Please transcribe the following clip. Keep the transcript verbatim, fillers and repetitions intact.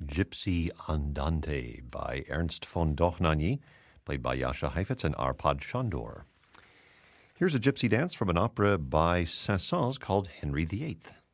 Gypsy Andante by Ernst von Dochnanyi, played by Jascha Heifetz and Arpad Shandor. Here's a gypsy dance from an opera by Saint-Saëns called Henry the Eighth.